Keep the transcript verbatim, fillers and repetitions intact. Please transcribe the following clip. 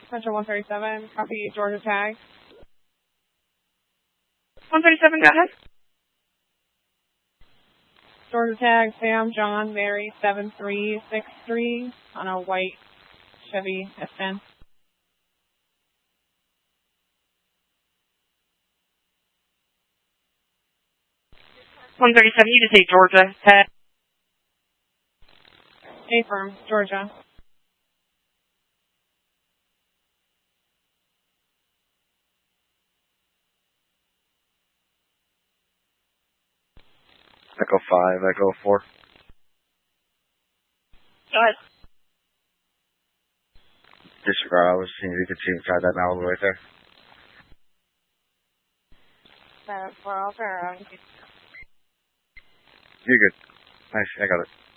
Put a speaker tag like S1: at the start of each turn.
S1: Central one thirty-seven, copy Georgia tag.
S2: one thirty-seven, go ahead.
S1: Georgia tag, Sam, John, Mary, seven three six three on a white Chevy S ten.
S2: one thirty-seven, you just say Georgia tag.
S1: Affirm, Georgia.
S3: Echo five, Echo four.
S2: Go ahead.
S3: Disregard, I was seeing if you could see inside that Malibu right there.
S1: That's well, fair.
S3: You're good. Nice, I got it.